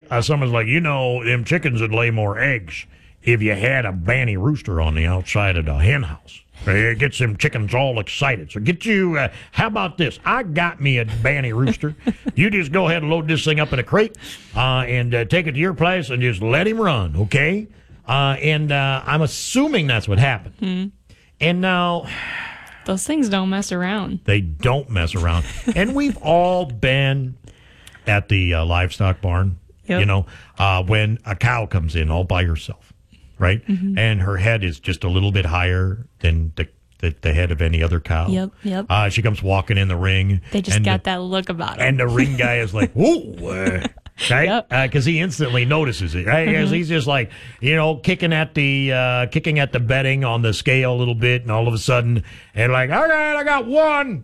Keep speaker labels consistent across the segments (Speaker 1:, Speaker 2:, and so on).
Speaker 1: someone's like, them chickens would lay more eggs if you had a banny rooster on the outside of the hen house. It gets them chickens all excited. So how about this? I got me a banny rooster. You just go ahead and load this thing up in a crate and take it to your place and just let him run, okay? And I'm assuming that's what happened.
Speaker 2: Hmm.
Speaker 1: And now...
Speaker 2: Those things don't mess around.
Speaker 1: They don't mess around. And we've all been at the livestock barn,
Speaker 2: Yep.
Speaker 1: when a cow comes in all by herself. Right? Mm-hmm. And her head is just a little bit higher than the head of any other cow.
Speaker 2: Yep.
Speaker 1: She comes walking in the ring.
Speaker 2: They just got that look about them.
Speaker 1: And the ring guy is like, whoa, right? Because he instantly notices it, right? Mm-hmm. He's just like, kicking at the bedding on the scale a little bit, and all of a sudden, and like, all right, I got one.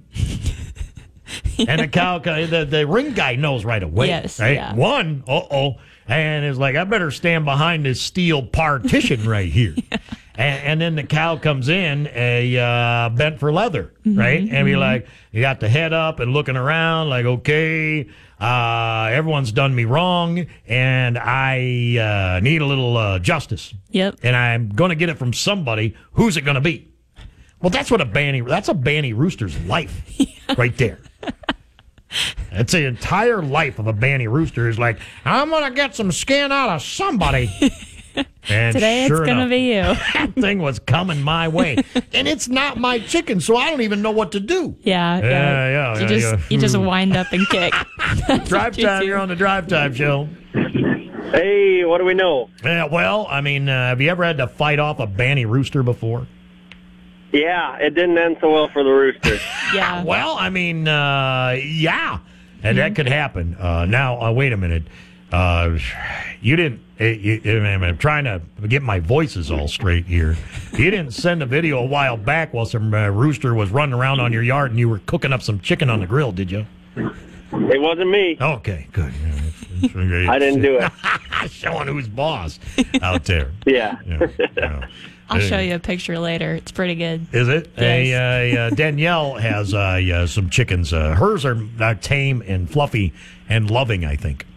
Speaker 1: And the cow, the ring guy knows right away.
Speaker 2: Yes,
Speaker 1: right?
Speaker 2: yeah.
Speaker 1: One, and is like, I better stand behind this steel partition right here. And then the cow comes in, bent for leather, right? And be like, you got the head up and looking around, like, okay, everyone's done me wrong, and I need a little justice.
Speaker 2: Yep.
Speaker 1: And I'm going to get it from somebody. Who's it going to be? Well, that's a banny rooster's life right there. It's the entire life of a banny rooster is like, I'm going to get some skin out of somebody. And
Speaker 2: today
Speaker 1: sure
Speaker 2: it's going to be you.
Speaker 1: That thing was coming my way. And it's not my chicken, so I don't even know what to do.
Speaker 2: Yeah. You just wind up and kick.
Speaker 1: Drive time, you're on the Drive Time Show.
Speaker 3: Hey, what do we know?
Speaker 1: Well, have you ever had to fight off a banny rooster before?
Speaker 3: Yeah, it didn't end so well for the rooster.
Speaker 2: Yeah.
Speaker 1: Well, yeah. And that could happen. Now, wait a minute. You didn't... I'm trying to get my voices all straight here. You didn't send a video a while back while some rooster was running around on your yard and you were cooking up some chicken on the grill, did you?
Speaker 3: It wasn't me.
Speaker 1: Okay, good.
Speaker 3: I didn't do it.
Speaker 1: Showing who's boss out there.
Speaker 3: Yeah.
Speaker 2: I'll show you a picture later. It's pretty good.
Speaker 1: Is it?
Speaker 2: Yes.
Speaker 1: Danielle has some chickens. Hers are tame and fluffy and loving, I think.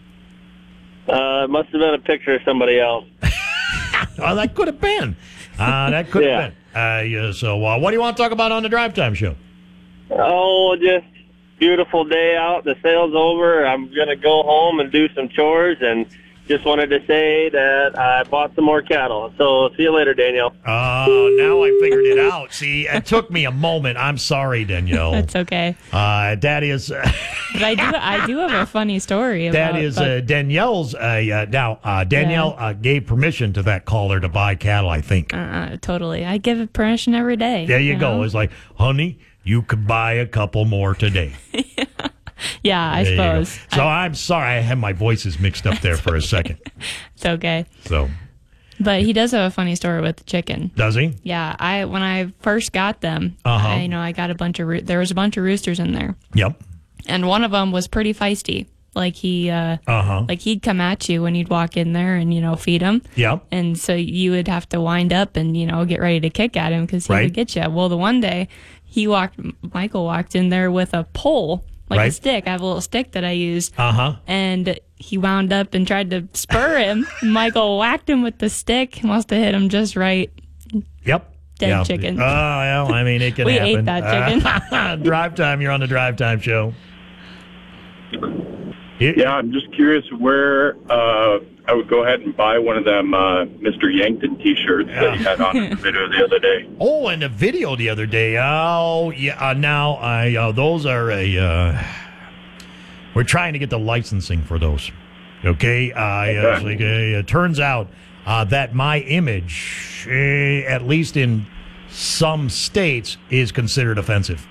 Speaker 3: It must have been a picture of somebody else.
Speaker 1: Oh, that could have been. Have been. So what do you want to talk about on the Drive Time Show?
Speaker 3: Oh, just beautiful day out. The sale's over. I'm going to go home and do some chores, and just wanted to say that I bought some more cattle. So see you later, Danielle.
Speaker 1: Oh, now I figured it out. See, it took me a moment. I'm sorry, Danielle.
Speaker 2: That's okay.
Speaker 1: That is...
Speaker 2: But I do have a funny story about...
Speaker 1: That is Danielle's... Danielle gave permission to that caller to buy cattle, I think.
Speaker 2: Totally. I give it permission every day.
Speaker 1: There you go. It's like, honey, you could buy a couple more today.
Speaker 2: Yeah, I suppose.
Speaker 1: So I'm sorry I had my voices mixed up there for a second.
Speaker 2: It's okay.
Speaker 1: But
Speaker 2: he does have a funny story with the chicken.
Speaker 1: Does he?
Speaker 2: Yeah, when I first got them, I got a bunch of there was a bunch of roosters in there.
Speaker 1: Yep.
Speaker 2: And one of them was pretty feisty. Like he'd come at you when you'd walk in there and feed him.
Speaker 1: Yep.
Speaker 2: And so you would have to wind up and get ready to kick at him because he would get you. Well, the one day Michael walked in there with a pole. A stick. I have a little stick that I use. And he wound up and tried to spur him. Michael whacked him with the stick. Must have hit him just right.
Speaker 1: Yep.
Speaker 2: Dead chicken.
Speaker 1: Oh, well, it can
Speaker 2: we
Speaker 1: happen.
Speaker 2: We ate that chicken.
Speaker 1: Drive Time. You're on the Drive Time Show.
Speaker 4: Yeah, I'm just curious where I would go ahead and buy one of them Mr. Yankton T-shirts that you had on in the video the other day.
Speaker 1: Oh, in the video the other day. Oh, yeah. Now, those are we're trying to get the licensing for those. Okay? It turns out that my image, at least in some states, is considered offensive.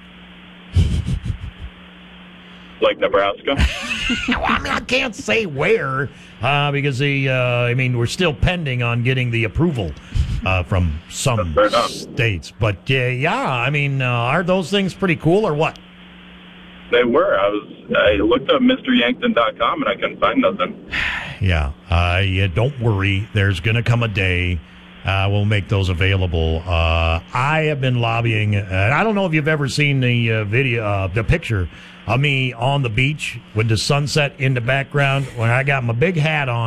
Speaker 4: Like Nebraska?
Speaker 1: Well, I can't say where because we're still pending on getting the approval from some states. But are those things pretty cool or what?
Speaker 4: They were. I looked up MrYankton.com and I couldn't find nothing.
Speaker 1: Yeah. Don't worry. There's going to come a day we'll make those available. I have been lobbying. I don't know if you've ever seen the video, the picture of me on the beach with the sunset in the background when I got my big hat on.